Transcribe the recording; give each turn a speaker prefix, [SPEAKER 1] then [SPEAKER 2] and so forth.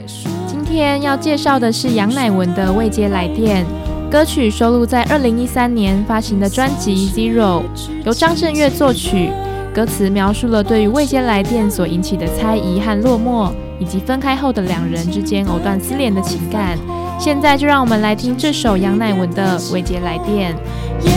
[SPEAKER 1] 今天要介绍的是杨乃文的《未接来电》，歌曲收录在2013年发行的专辑《Zero》，由张震岳作曲。歌词描述了对于未接来电所引起的猜疑和落寞，以及分开后的两人之间藕断丝连的情感。现在就让我们来听这首杨乃文的《未接来电》。